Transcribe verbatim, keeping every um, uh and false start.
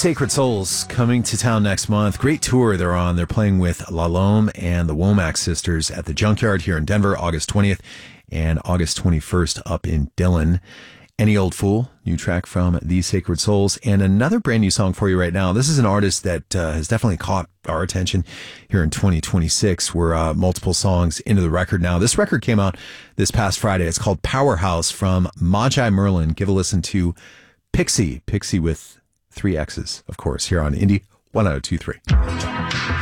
Sacred Souls coming to town next month. Great tour they're on. They're playing with La Lome and the Womack Sisters at the Junkyard here in Denver, August twentieth and August twenty-first up in Dillon. Any Old Fool, new track from These Sacred Souls, and another brand new song for you right now. This is an artist that uh, has definitely caught our attention here in twenty twenty-six. We're uh, multiple songs into the record now. This record came out this past Friday. It's called Powerhouse from Magi Merlin. Give a listen to Pixie, Pixie with three X's, of course, here on Indie one oh two three.